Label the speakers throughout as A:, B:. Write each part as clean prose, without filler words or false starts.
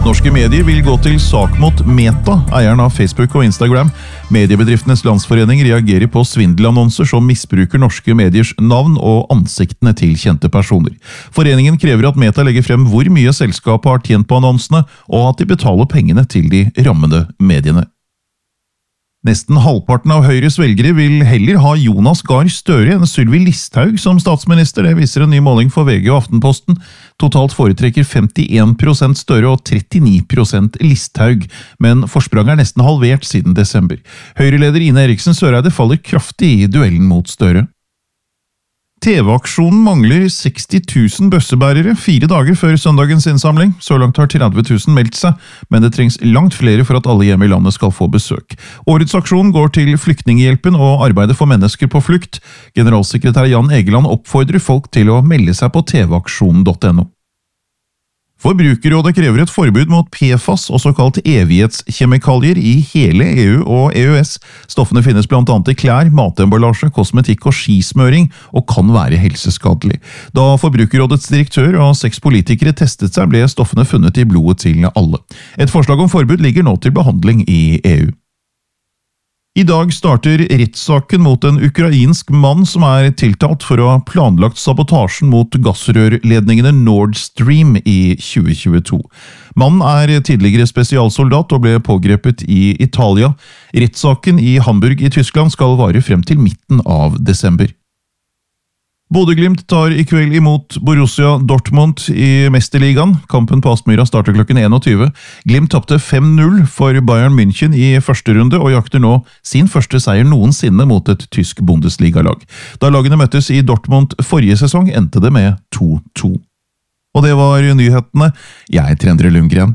A: Norske medier vil gå til sak mot Meta, eieren av Facebook og Instagram. Mediebedriftenes landsforening reagerer på svindelannonser som misbruker norske mediers navn og ansiktene til kjente personer. Foreningen krever at Meta legger frem hvor mye selskapet har tjent på annonsene, og at de betaler pengene til de rammede mediene. Nesten halvparten av Høyres velgere vil heller ha Jonas Gahr Støre enn Sylvi Listhaug som statsminister. Det viser en ny måling for VG og Aftenposten. Totalt foretrekker 51% Støre og 39% Listhaug, men forspranget er nesten halvert siden desember. Høyreleder Ine Eriksen Søreide faller kraftig i duellen mot Støre. TV-aksjonen mangler 60 000 bøssebærere 4 dager før søndagens innsamling. Så langt har 30 000 meldt seg, men det trengs langt flere for at alle hjem i landet skal få besøk. Årets aksjon går til Flyktninghjelpen og arbeidet for mennesker på flukt. Generalsekretær Jan Egeland oppfordrer folk til å melde seg på tvaksjonen.no. Forbrukerrådet krever et forbud mot PFAS og såkalt evighetskjemikalier i hele EU og EØS. Stoffene finnes blant annet i klær, matemballasje, kosmetikk og skismøring, og kan være helseskadelig. Da Forbrukerrådets direktør og 6 politikere testet seg, ble stoffene funnet i blodet til alle. Et forslag om forbud ligger nå til behandling i EU. I dag starter rettssaken mot en ukrainsk mann som er tiltalt for å ha planlagt sabotasjen mot gassrørledningene Nord Stream i 2022. Mannen er tidligere spesialsoldat og ble pågrepet i Italia. Rettssaken i Hamburg i Tyskland skal vare frem til midten av desember. Bodø/Glimt tar i kveld imot Borussia Dortmund i Mesterligaen. Kampen på Aspmyra starter klokken 21. Glimt tapte 5-0 for Bayern München i første runde og jakter nå sin første seier noensinne mot et tysk Bundesliga-lag. Da lagene møttes i Dortmund forrige sesong endte det med 2-2. Og det var nyhetene. Jeg er Endre Lundgren.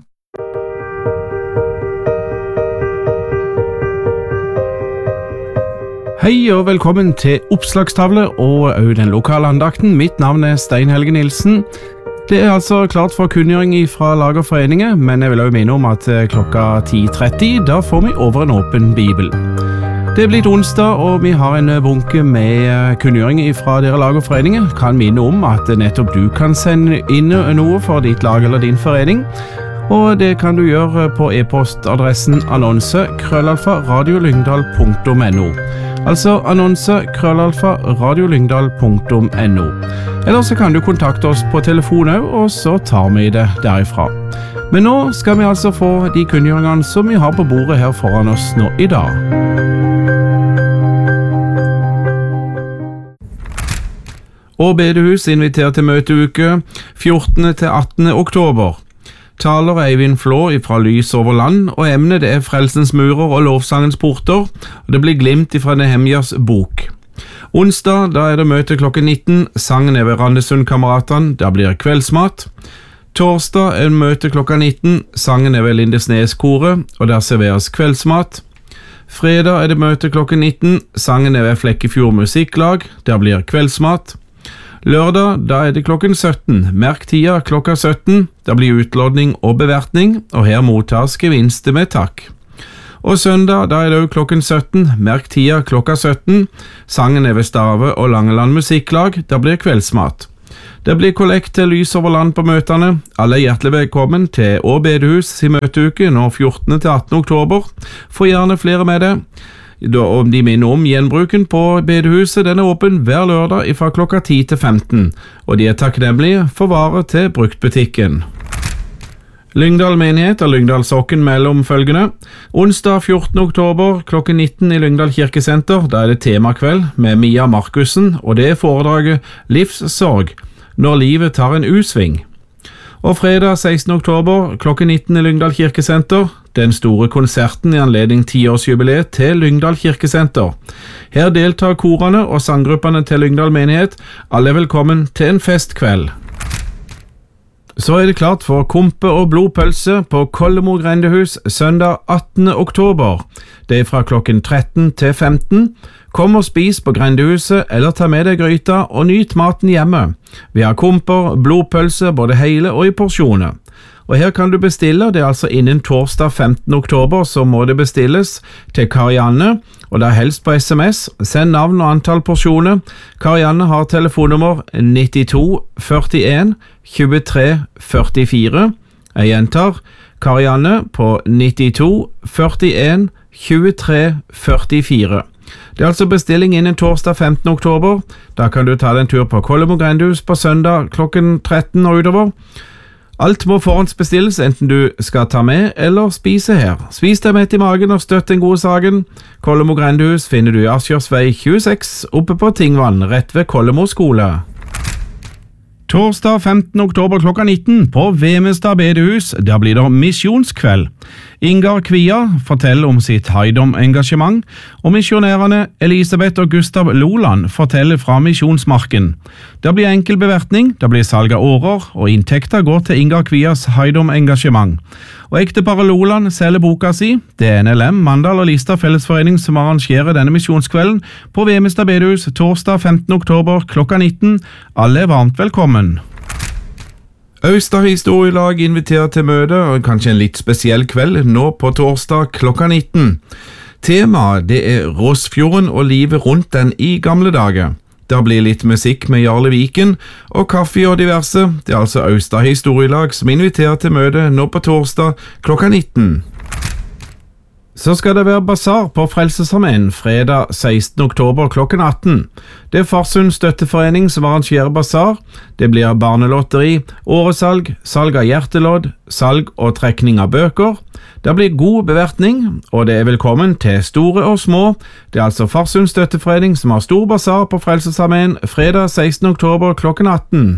B: Hei og velkommen til Oppslagstavle og også den lokale andakten. Mitt navn er Stein Helge Nilsen. Det er altså klart for kunngjøring fra Lagerforeningen, men jeg vil også minne om at klokka 10:30 da får vi over en åpen bibel. Det er blitt onsdag, og vi har en bunke med kunngjøring fra dere Lagerforeningen. Kan minne om at nettopp du kan sende inn noe for ditt lag eller din forening. Og det kan du gjøre på e-postadressen annonse@radiolyngdal.no. Altså annonse@radiolyngdal.no. Eller så kan du kontakte oss på telefon også, og så tar vi det derifra. Men nå skal vi altså få de kunngjøringene som vi har på bordet her foran oss nå i dag. Og bedehus inviterer til møteuke 14. til 18. oktober. Taler Eivind Flå fra Lys over land, og emnet det er Frelsens murer og lovsangens porter, og det blir glimt fra Nehemjas bok. Onsdag da er det møte klokken 19, sangen er ved Randesundkameratene, der blir kveldsmat. Torsdag er det møte klokka 19, sangen er ved Lindesneskoret, og der serveres kveldsmat. Fredag er det møte klokken 19, sangen er ved Flekkefjord musikklag, der blir kveldsmat. Lørdag, da er det klokken 17. Merk tida klokka 17. Da blir utlodning og bevertning, og her mottas gevinster med takk. Og søndag, da er det også klokken 17. Merk tida klokka 17. Sangen er ved Stave og Langeland musikklag. Da blir kveldsmat. Det blir kollekt til Lys over land på møtene. Alle er hjertelig velkommen til Å bedehus i møteuke nå 14. til 18. oktober. Få gjerne flere med det. Og de minner om gjenbruken på bedehuset. Den er åpen hver lørdag fra klokka 10 til 15, og de er takknemlige for varer til bruktbutikken. Lyngdal menighet og Lyngdal sokken melder om følgende. Onsdag 14. oktober klokken 19 i Lyngdal kirkesenter. Da er det temakveld med Mia Markussen, og det er foredraget Livssorg når livet tar en usving. Og fredag 16. oktober klokken 19 i Lyngdal kirkesenter, den store konserten i anledning 10-årsjubileet til Lyngdal kirkesenter. Her deltar korene og sanggruppene til Lyngdal menighet. Alle er velkommen til en festkveld. Så er det klart for kompe og blodpølse på Kollemo grendehus søndag 18. oktober. Det er fra klokken 13 til 15. Kom og spis på grendehuset, eller ta med deg gryta og nyt maten hjemme. Vi har komper, blodpølse, både hele og i porsjoner. Og her kan du bestille, det er altså innen torsdag 15. oktober, så må det bestilles til Karianne, og det er helst på SMS. Send navn og antall porsjoner. Karianne har telefonnummer 92 41 23 44. Jeg gjentar, Karianne på 92 41 23 44. Det er altså bestilling innen torsdag 15. oktober. Da kan du ta deg en tur på Kollemo Grendehus på søndag klokken 13 og utover. Alt må forhåndsbestilles, enten du skal ta med eller spise her. Spis deg mett i magen og støtt den gode saken. Kollemo Grendehus finner du i Askjørsvei 26, oppe på Tingvann, rett ved Kollemo skole. Torsdag 15. oktober klokka 19 på Vemestad bedehus, der blir det misjonskveld. Ingar Kvia forteller om sitt Haidom-engasjement, og misjonærene Elisabeth og Gustav Loland forteller fra misjonsmarken. Det blir enkel bevertning, det blir salg av årer, og inntekter går til Ingar Kvias Haidom-engasjement. Og ekteparet Loland selger boka si. Det er NLM, Mandal og Lista fellesforening som arrangerer denne misjonskvelden på Vemestad bedehus torsdag 15. oktober klokka 19. Alle er varmt velkommen. Austad historielag inviterer til møte, og kanskje en litt spesiell kveld, nå på torsdag klokka 19. Temaet det er Rossfjorden og livet rundt den i gamle dager. Der blir litt musikk med Jarle Viken, og kaffe og diverse. Det er altså Austad historielag som inviterer til møte nå på torsdag klokka 19. Så skal det være basar på Frelsesarmeen fredag 16. oktober klokken 18. Det er Farsund støtteforening som arrangerer basar. Det blir barnelotteri, åresalg, salg av hjertelodd, salg og trekning av bøker. Det blir god bevertning, og det er velkommen til store og små. Det er altså Farsund støtteforening som har stor basar på Frelsesarmeen fredag 16. oktober klokken 18.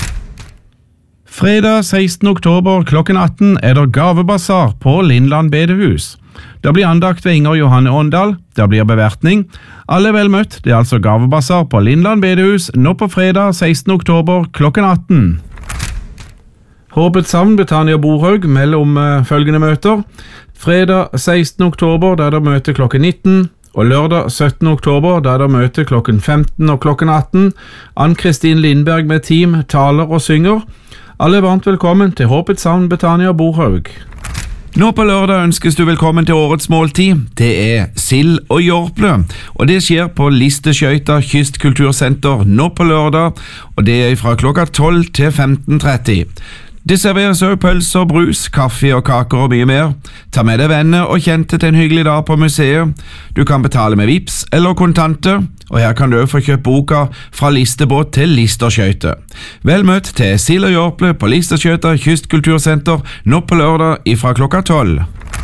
B: Fredag 16. oktober klokken 18 er det gavebasar på Lindland bedehus. Det blir andakt ved Inger Johanne Åndal, det blir bevertning. Alle er vel møtt, det er altså gavebasar på Lindland bedehus nå på fredag 16. oktober klokken 18. Håpets Havn, Betania Borhaug, mellom følgende møter. Fredag 16. oktober, der er det møte klokken 19, og lørdag 17. oktober, der er det møte klokken 15 og klokken 18. Ann-Kristin Lindberg med team taler og synger. Alle er varmt velkommen til Håpets Havn, Betania Borhaug. Nå på lørdag ønskes du velkommen til årets måltid. Det er sild og jorple, og det skjer på Listeskøyta Kystkultursenter nå på lørdag, og det er fra klokka 12 til 15:30. Det serveres også pølser, brus, kaffe og kaker og mye mer. Ta med deg venner og kjente til en hyggelig dag på museet. Du kan betale med Vips eller kontanter, og her kan du også få kjøpt boka Fra listebåt til listerskøyte. Vel møtt til sild og jorple på Listeskøyta Kystkultursenter nå på lørdag ifra klokka 12.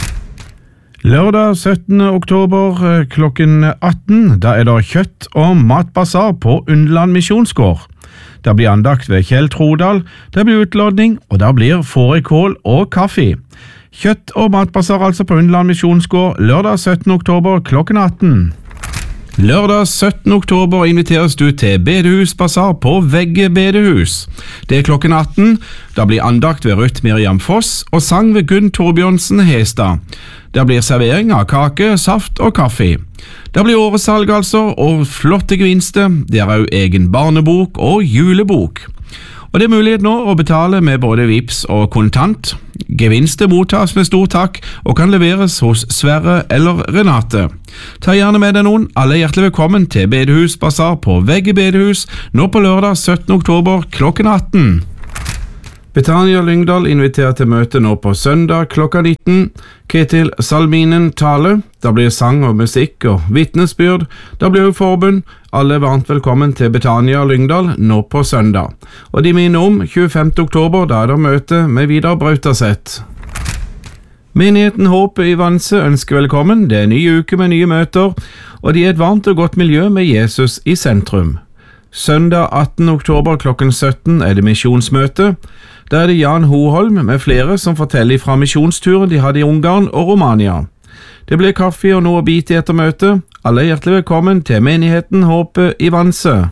B: Lørdag 17. oktober klokken 18, da er det kjøtt- og matbasar på Underland misjonsgård. Det blir andakt ved Kjell Trodal, det blir utlodning, og det blir fårikål og kaffe. Kjøtt- og matbasar altså på Underland misjonsgård lørdag 17. oktober klokken 18. Lørdag 17. oktober inviteres du til bedehusbasar på Vegge bedehus. Det er klokken 18, da blir andakt ved Ruth Miriam Foss og sang ved Gunn Torbjørnsen Hestad. Det blir servering av kake, saft og kaffe. Det blir åresalg altså, og flotte gevinster. Det er også egen barnebok og julebok. Og det er mulighet nå å betale med både Vips og kontant. Gevinster mottas med stor takk og kan leveres hos Sverre eller Renate. Ta gjerne med deg noen. Alle er hjertelig velkommen til bedehusbasar på Vegge bedehus nå på lørdag 17. oktober klokken 18. Betania Lyngdal inviterer til møte nå på søndag klokka 19. Ketil Salminen taler. Da blir sang og musikk og vitnesbyrd. Da blir jo forbund. Alle er varmt velkommen til Betania Lyngdal nå på søndag. Og de minner om 25. oktober, da er det møte med Vidar Brautaseth. Menigheten Håpet i Vanse ønsker velkommen. Det er en ny uke med nye møter, og de er et varmt og godt miljø med Jesus i sentrum. Søndag 18. oktober klokken 17 er det misjonsmøte. Der er det Jan Hoholm med flere som forteller fra misjonsturen de hadde i Ungarn og Romania. Det blir kaffe og noe å bite etter møtet. Alle er hjertelig velkommen til menigheten Håpet i Vanse.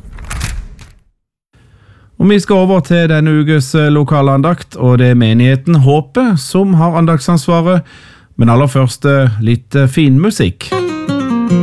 B: Og vi skal over til denne ukes lokalandakt, og det er menigheten Håpet som har andaktsansvaret. Men aller først litt fin musikk.